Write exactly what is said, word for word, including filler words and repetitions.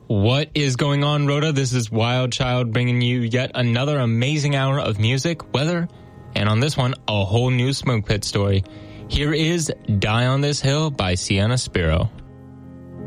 What is going on, Rhoda? This is Wild Child bringing you yet another amazing hour of music, weather, and on this one, a whole new Smoke Pit story. Here is Die on This Hill by Sienna Spiro.